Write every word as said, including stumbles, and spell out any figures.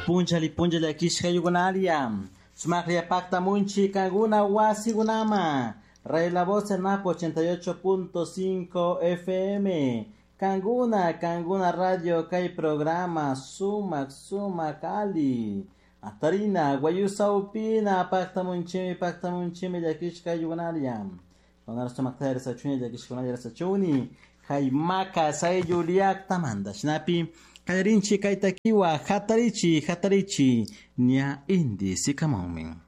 punchali punchali kishkayugunariam. Sumagria pacta munchi kaguna wasi gunama. Ray la voz en Napo ochenta y ocho punto cinco F M. Kanguna, Kanguna Radio, Kai programa, Sumak, Sumak, Ali. Atarina, Guayusa Upina, Pacta Munchimi, Pacta Munchimi, Yakishka Yuganariam. Donar Sumak Tare Sachuni, Yakishka Sachuni, Haimaka, Sai Juliak Tamanda, Snapi, Kairinchi, Kaitakiwa, Hatarichi, Hatarichi, Nia Indi, Sikamomin.